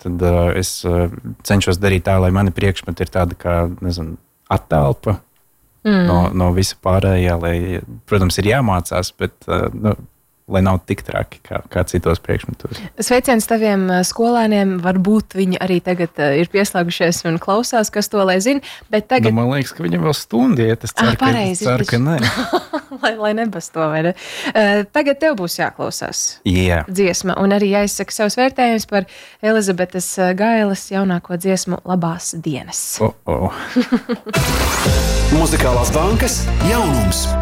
tad es cenšos darīt tā, lai mani priekšmeti ir tāda kā, nezinu, attelpa no visa pārējā, lai, protams, ir jāmācās, bet, lai nav tik traki kā citos priekšmetos. Sveiciens taviem skolēniem, varbūt viņi arī tagad ir pieslēgušies un klausās, kas to lai zina, bet tagad... Man liekas, ka viņam vēl stundi iet, es ceru, ka nē. lai nebasto, vai ne? Tagad tev būs jāklausās dziesma, un arī jāizsaka savs vērtējums par Elizabetes Gailes jaunāko dziesmu Labās dienas. Muzikālās bankas jaunums.